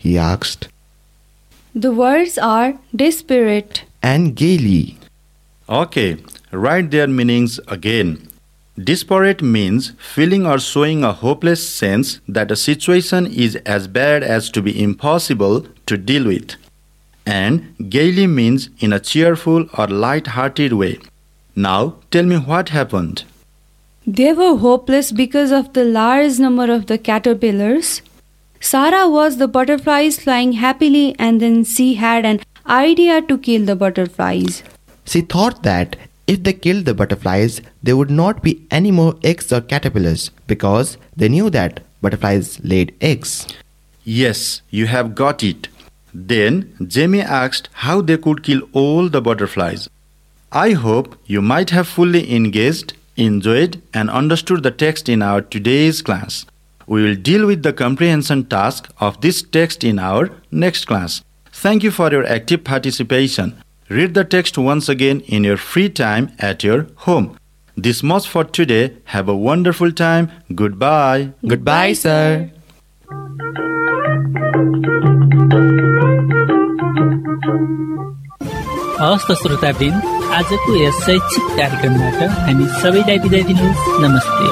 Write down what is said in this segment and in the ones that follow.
he asked. The words are desperate and gaily. Okay, write their meanings again. Desperate means feeling or showing a hopeless sense that a situation is as bad as to be impossible to deal with. And gaily means in a cheerful or light-hearted way. Now, tell me what happened. They were hopeless because of the large number of the caterpillars. Sarah watched the butterflies flying happily, and then she had an idea to kill the butterflies. She thought that if they killed the butterflies, there would not be any more eggs or caterpillars, because they knew that butterflies laid eggs. Yes, you have got it. Then Jamie asked how they could kill all the butterflies. I hope you might have fully engaged, enjoyed, and understood the text in our today's class. We will deal with the comprehension task of this text in our next class. Thank you for your active participation. Read the text once again in your free time at your home. This much for today. Have a wonderful time. Goodbye. Goodbye, sir. हवस् त श्रोतावृन्द, आजको यस शैक्षिक कार्यक्रमबाट हामी सबैलाई बिदा दिनुहोस्। नमस्ते।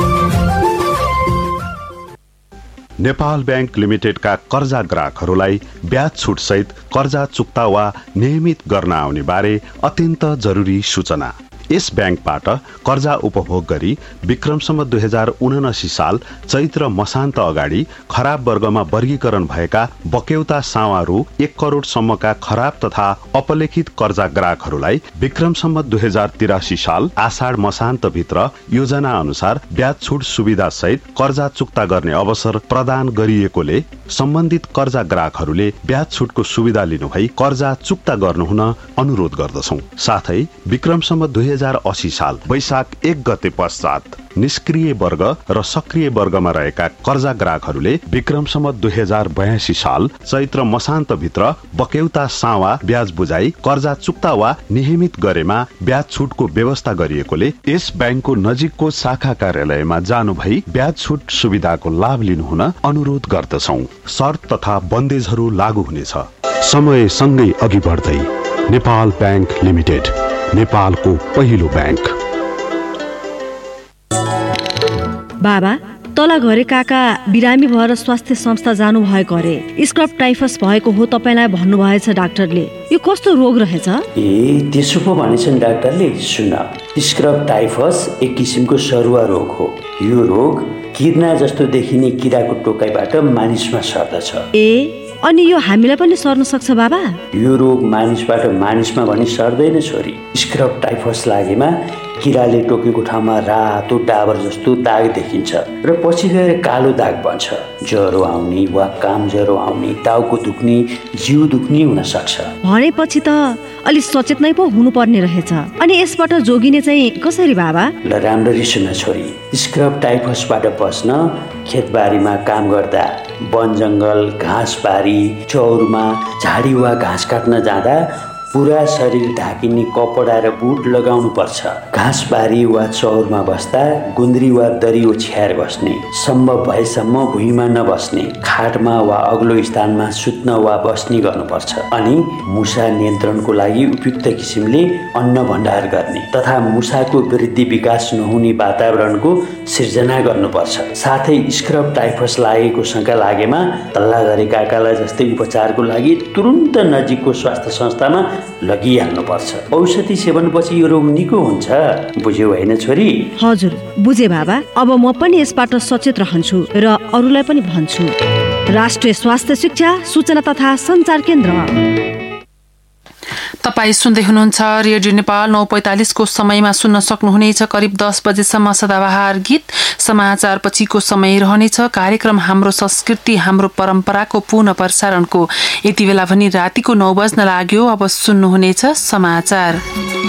Nepal bank लिमिटेडका कर्जा ग्राहकहरूलाई ब्याज छुट सहित कर्जा चुक्ता वा नियमित गर्न आउने बारे अत्यन्त जरुरी सूचना। यस बैंकबाट कर्जा उपभोग गरी विक्रमसम्म 2079 साल चैत्र मसान्त अगाडि खराब वर्गमा वर्गीकरण भएका बक्यौता सावा रु 1 करोड सम्मका खराब तथा अपलेखित कर्जा ग्राहकहरूलाई विक्रमसम्म 2083 साल आषाढ मसान्त भित्र योजना अनुसार ब्याज छुट सुविधा सहित कर्जा चुक्ता गर्ने अवसर प्रदान गरिएकोले सम्बन्धित कर्जा ग्राहकहरूले ब्याज छुटको सुविधा लिनुभई कर्जा चुक्ता गर्नुहुन अनुरोध गर्दछौं। साथै विक्रमसम्म 2080 साल वैशाख 1 गते पश्चात निष्क्रिय वर्ग र सक्रिय वर्गमा रहेका कर्जा ग्राहकहरूले विक्रमसम्म 2082 साल चैत्र मसान्त भित्र बक्यौता सावा ब्याज बुझाई कर्जा चुक्ता वा नियमित गरेमा ब्याज छुटको व्यवस्था गरिएकोले यस बैंकको नजिकको शाखा कार्यालयमा जानु भई ब्याज छुट सुविधाको लाभ लिनुहुन अनुरोध गर्दछौं। शर्त तथा बन्देजहरू लागू हुनेछ। समय सँगै अघि बढ्दै नेपाल बैंक लिमिटेड, नेपालको पहिलो बैंक। बाबा, तला घरे काका बिरामी भएर स्वास्थ्य संस्था जानु भएको अरे। स्क्रब टाइफस भएको हो तपाईलाई भन्नु भएछ डाक्टरले। यो कस्तो रोग रहेछ? त्यसो पो भनेछन् डाक्टरले। सुन, स्क्रब टाइफस एक किसिमको सरुवा रोग हो। यो रोग किर्ना जस्तो देखिने किराको टोकाइबाट मानिसमा सर्दछ। अनि यो हामीलाई पनि सर्न सक्छ बाबा? यो रोग मानिसबाट मानिसमा भने सर्दैन छोरी। स्क्रब टाइफस लागेमा किराले टोकेको ठाउँमा रातो डाबर जस्तो दाग देखिन्छ र पछि गएर कालो दाग बन्छ। ज्वरो आउने वा काम ज्वरो आउने, टाउको दुख्ने, जिउ दुख्ने हुन सक्छ। भनेपछि त अलि सचेत नै पो हुनुपर्ने रहेछ। अनि यसबाट जोगिने चाहिँ कसरी बाबा? ल राम्ररी सुन छोरी। स्क्रब टाइफसबाट बस्न खेतबारीमा काम गर्दा, वन जंगल, घाँसबारी, चौरमा झाडी वा घाँस काट्न जाँदा पूरा शरीर ढाकिने कपडा र बुट लगाउनु पर्छ। घाँसबारी वा चौरमा बस्दा गुन्द्री वा दरी ओछ्याएर बस्ने, सम्भव भएसम्म भुइँमा नबस्ने, खाटमा वा अग्लो स्थानमा सुत्न वा बस्ने गर्नुपर्छ। अनि मुसा नियन्त्रणको लागि उपयुक्त किसिमले अन्न भण्डार गर्ने तथा मुसाको वृद्धि विकास नहुने वातावरणको सिर्जना गर्नुपर्छ। साथै स्क्रब टाइफस लागेको शंका लागेमा तल्ला घरे काकालाई जस्तै उपचारको लागि तुरुन्त नजिकको स्वास्थ्य संस्थामा लगिहाल्नुपर्छ। औषधि सेवनपछि यो रोग निको हुन्छ। बुझ्यौ होइन छोरी? हजुर, बुझे बाबा। अब म पनि यसबाट सचेत रहन्छु र अरूलाई पनि भन्छु। राष्ट्रिय स्वास्थ्य शिक्षा सूचना तथा सञ्चार केन्द्र। तपाई सुन्दै हुनुहुन्छ रेडियो नेपाल 9:45 को समयमा सुन्न सक्नुहुनेछ करिब 10 बजेसम्म सदाबहार गीत। समाचार पछिको समय रहनेछ कार्यक्रम हाम्रो संस्कृति हाम्रो परम्पराको पुनः प्रसारणको। यति बेला भने रातिको 9 बज्न लाग्यो। अब सुन्नुहुनेछ समाचार।